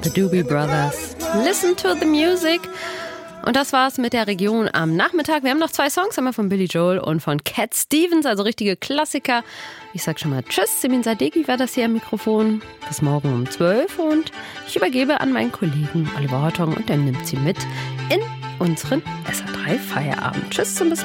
The Doobie Brothers. Listen to the music. Und das war's mit der Region am Nachmittag. Wir haben noch 2 Songs, einmal von Billy Joel und von Cat Stevens, also richtige Klassiker. Ich sag schon mal Tschüss, Simin Sadeghi war das hier am Mikrofon. Bis morgen um 12 und ich übergebe an meinen Kollegen Oliver Hartong und der nimmt sie mit in unseren SR3 Feierabend. Tschüss und bis